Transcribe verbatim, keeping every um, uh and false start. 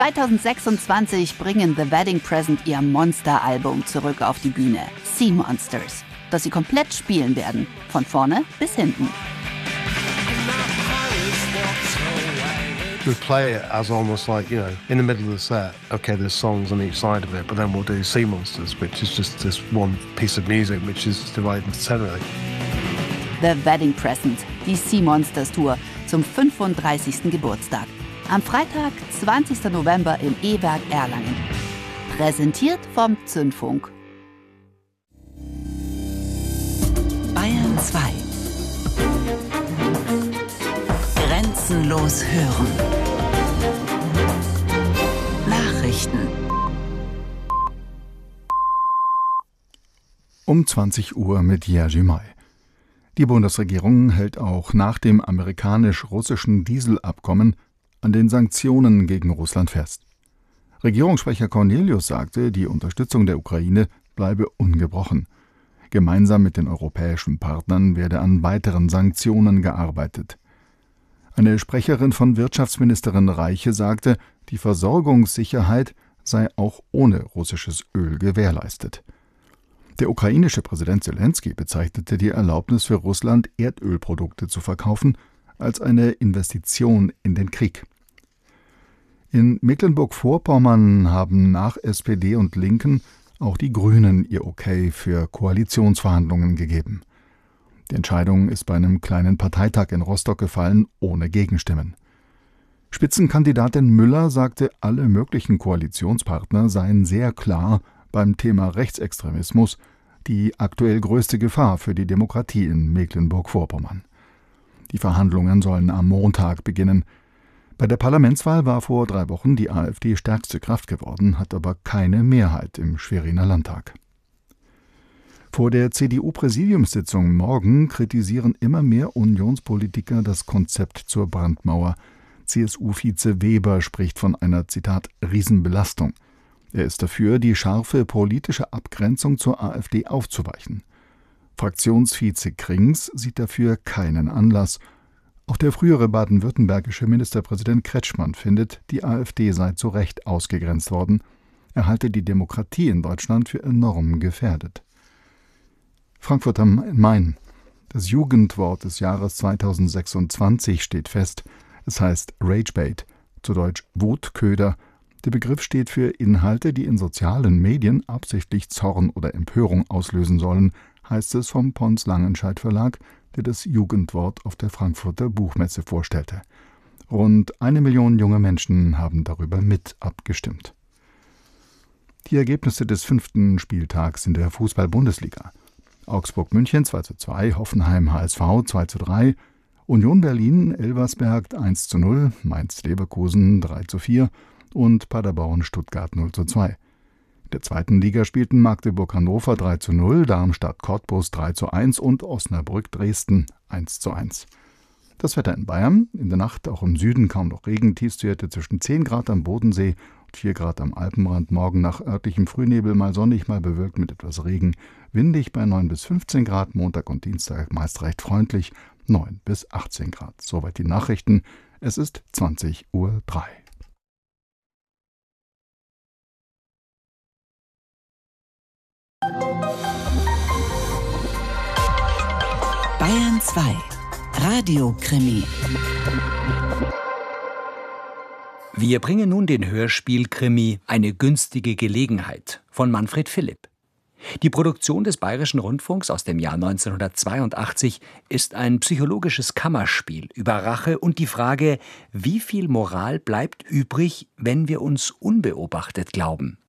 zweitausendsechsundzwanzig bringen The Wedding Present ihr Monster-Album zurück auf die Bühne, Sea Monsters, das sie komplett spielen werden, von vorne bis hinten. We play it as almost like, you know, in the middle of the set, okay, there's songs on each side of it, but then we'll do Sea Monsters, which is just this one piece of music which is divided into ten, really. The Wedding Present, die Sea Monsters Tour zum fünfunddreißigsten Geburtstag. Am Freitag, zwanzigsten November im E-Werk Erlangen. Präsentiert vom Zündfunk. Bayern zwei. Grenzenlos hören. Nachrichten. Um zwanzig Uhr mit Jerzy May. Die Bundesregierung hält auch nach dem amerikanisch-russischen Dieselabkommen an den Sanktionen gegen Russland fest. Regierungssprecher Cornelius sagte, die Unterstützung der Ukraine bleibe ungebrochen. Gemeinsam mit den europäischen Partnern werde an weiteren Sanktionen gearbeitet. Eine Sprecherin von Wirtschaftsministerin Reiche sagte, die Versorgungssicherheit sei auch ohne russisches Öl gewährleistet. Der ukrainische Präsident Selenskyj bezeichnete die Erlaubnis für Russland, Erdölprodukte zu verkaufen, als eine Investition in den Krieg. In Mecklenburg-Vorpommern haben nach S P D und Linken auch die Grünen ihr Okay für Koalitionsverhandlungen gegeben. Die Entscheidung ist bei einem kleinen Parteitag in Rostock gefallen, ohne Gegenstimmen. Spitzenkandidatin Müller sagte, alle möglichen Koalitionspartner seien sehr klar beim Thema Rechtsextremismus, die aktuell größte Gefahr für die Demokratie in Mecklenburg-Vorpommern. Die Verhandlungen sollen am Montag beginnen. Bei der Parlamentswahl war vor drei Wochen die AfD stärkste Kraft geworden, hat aber keine Mehrheit im Schweriner Landtag. Vor der C D U-Präsidiumssitzung morgen kritisieren immer mehr Unionspolitiker das Konzept zur Brandmauer. C S U-Vize Weber spricht von einer, Zitat, Riesenbelastung. Er ist dafür, die scharfe politische Abgrenzung zur AfD aufzuweichen. Fraktionsvize Krings sieht dafür keinen Anlass. Auch der frühere baden-württembergische Ministerpräsident Kretschmann findet, die AfD sei zu Recht ausgegrenzt worden. Er halte die Demokratie in Deutschland für enorm gefährdet. Frankfurt am Main. Das Jugendwort des Jahres zweitausendsechsundzwanzig steht fest. Es heißt Ragebait, zu Deutsch Wutköder. Der Begriff steht für Inhalte, die in sozialen Medien absichtlich Zorn oder Empörung auslösen sollen, heißt es vom Pons Langenscheidt Verlag, der das Jugendwort auf der Frankfurter Buchmesse vorstellte. Rund eine Million junge Menschen haben darüber mit abgestimmt. Die Ergebnisse des fünften Spieltags in der Fußball-Bundesliga. Augsburg-München zwei zu zwei, Hoffenheim-H S V zwei zu drei, Union Berlin-Elversberg eins zu null, Mainz-Leverkusen drei zu vier und Paderborn-Stuttgart null zu zwei. In der zweiten Liga spielten Magdeburg-Hannover drei zu null, Darmstadt-Cottbus drei zu eins und Osnabrück-Dresden eins zu eins. Das Wetter in Bayern, in der Nacht auch im Süden kaum noch Regen, Tiefstwerte zwischen zehn Grad am Bodensee und vier Grad am Alpenrand, morgen nach örtlichem Frühnebel mal sonnig, mal bewölkt mit etwas Regen, windig bei neun bis fünfzehn Grad, Montag und Dienstag meist recht freundlich, neun bis achtzehn Grad. Soweit die Nachrichten, es ist zwanzig Uhr drei. Bayern zwei. Radiokrimi. Wir bringen nun den Hörspielkrimi Eine günstige Gelegenheit von Manfred Philipp. Die Produktion des Bayerischen Rundfunks aus dem Jahr neunzehnhundertzweiundachtzig ist ein psychologisches Kammerspiel über Rache und die Frage, wie viel Moral bleibt übrig, wenn wir uns unbeobachtet glauben.